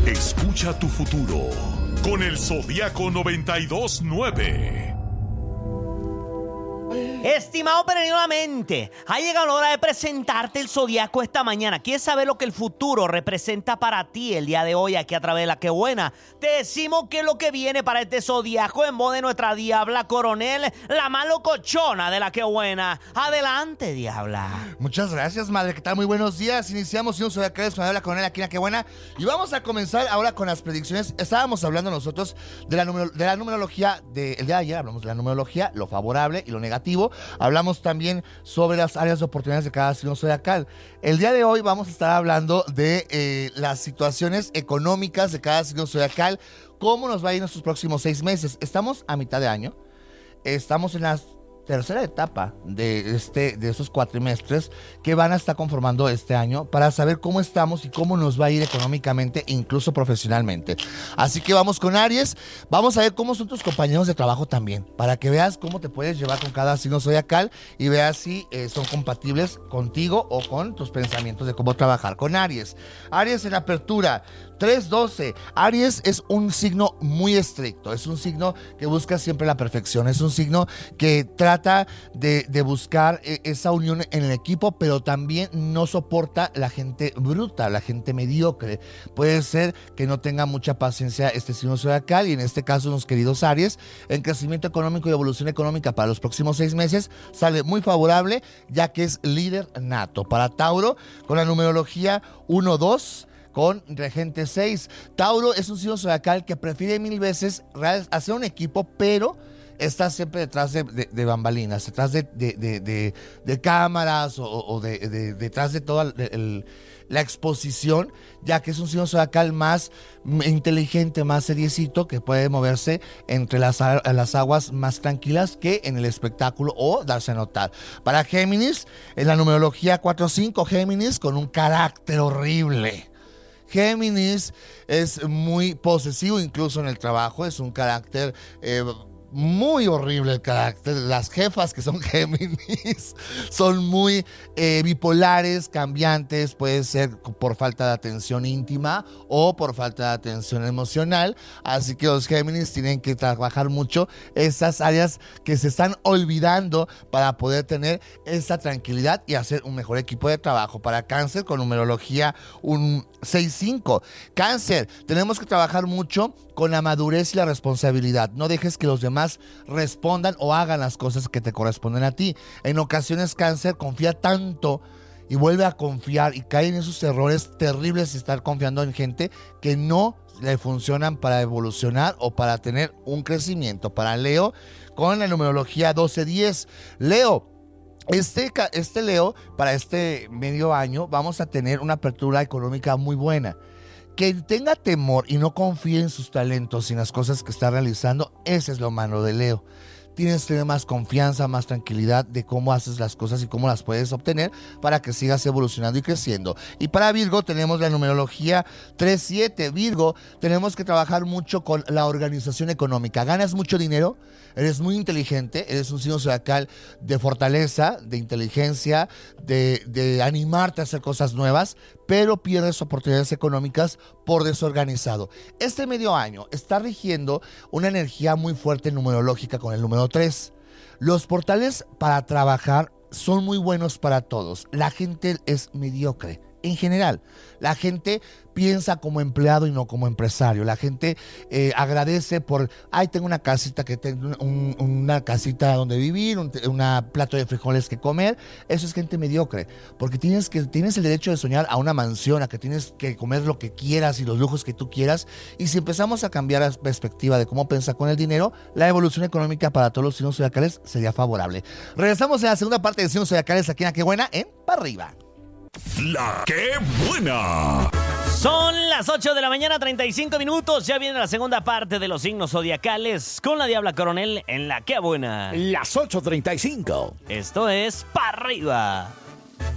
Escucha tu futuro con el Zodiaco 92.9. Estimado perennialmente, ha llegado la hora de presentarte el Zodiaco esta mañana. ¿Quieres saber lo que el futuro representa para ti el día de hoy aquí a través de La Que Buena? Te decimos qué es lo que viene para este Zodiaco en voz de nuestra Diabla Coronel, la más locochona de La Que Buena. Adelante, Diabla. Muchas gracias, madre. ¿Qué tal? Muy buenos días. Iniciamos un Zodiaco con Diabla Coronel aquí en La Que Buena. Y vamos a comenzar ahora con las predicciones. Estábamos hablando nosotros de la numerología del día de ayer. Hablamos de la numerología, lo favorable y lo negativo. Hablamos también sobre las áreas de oportunidades de cada signo zodiacal. El día de hoy vamos a estar hablando de las situaciones económicas de cada signo zodiacal, cómo nos va a ir en estos próximos 6 meses. Estamos a mitad de año, estamos en la tercera etapa de esos cuatrimestres que van a estar conformando este año para saber cómo estamos y cómo nos va a ir económicamente e incluso profesionalmente. Así que vamos con Aries, vamos a ver cómo son tus compañeros de trabajo también, para que veas cómo te puedes llevar con cada signo zodiacal y veas si son compatibles contigo o con tus pensamientos de cómo trabajar con Aries. Aries en apertura 3-12. Aries es un signo muy estricto, es un signo que busca siempre la perfección, es un signo que trata de buscar esa unión en el equipo, pero también no soporta la gente bruta, la gente mediocre. Puede ser que no tenga mucha paciencia este signo zodiacal y en este caso los queridos Aries, en crecimiento económico y evolución económica para los próximos 6 meses sale muy favorable, ya que es líder nato. Para Tauro, con la numerología 1-2, con regente 6. Tauro es un signo zodiacal que prefiere 1000 veces hacer un equipo, pero está siempre detrás de bambalinas, detrás de cámaras o detrás de toda la exposición, ya que es un signo zodiacal más inteligente, más seriecito, que puede moverse entre las aguas más tranquilas que en el espectáculo o darse a notar. Para Géminis, en la numerología 4-5, Géminis con un carácter horrible. Géminis es muy posesivo incluso en el trabajo, es un carácter muy horrible el carácter. Las jefas que son Géminis son muy bipolares, cambiantes, puede ser por falta de atención íntima o por falta de atención emocional, así que los Géminis tienen que trabajar mucho esas áreas que se están olvidando para poder tener esa tranquilidad y hacer un mejor equipo de trabajo. Para Cáncer, con numerología un 6-5. Cáncer, tenemos que trabajar mucho con la madurez y la responsabilidad. No dejes que los demás respondan o hagan las cosas que te corresponden a ti. En ocasiones, Cáncer confía tanto y vuelve a confiar y cae en esos errores terribles de estar confiando en gente que no le funcionan para evolucionar o para tener un crecimiento. Para Leo, con la numerología 12-10. Leo, este Leo, para este medio año vamos a tener una apertura económica muy buena. Que tenga temor y no confíe en sus talentos y en las cosas que está realizando, ese es lo malo de Leo. Tienes que tener más confianza, más tranquilidad de cómo haces las cosas y cómo las puedes obtener para que sigas evolucionando y creciendo. Y para Virgo tenemos la numerología 3-7. Virgo, tenemos que trabajar mucho con la organización económica. Ganas mucho dinero, eres muy inteligente, eres un signo zodiacal de fortaleza, de inteligencia, de animarte a hacer cosas nuevas, pero pierdes oportunidades económicas por desorganizado. Este medio año está rigiendo una energía muy fuerte numerológica con el número 3. Los portales para trabajar son muy buenos para todos. La gente es mediocre. En general, la gente piensa como empleado y no como empresario. La gente agradece por, tengo una casita una casita donde vivir, un plato de frijoles que comer. Eso es gente mediocre, porque tienes el derecho de soñar a una mansión, a que tienes que comer lo que quieras y los lujos que tú quieras. Y si empezamos a cambiar la perspectiva de cómo pensar con el dinero, la evolución económica para todos los signos zodiacales sería favorable. Regresamos en la segunda parte de signos zodiacales aquí en La Que Buena, en Pa' Arriba. La Que Buena. Son las 8 de la mañana, 35 minutos. Ya viene la segunda parte de los signos zodiacales con la Diabla Coronel en La Que Buena. Las 8:35. Esto es Pa' Arriba.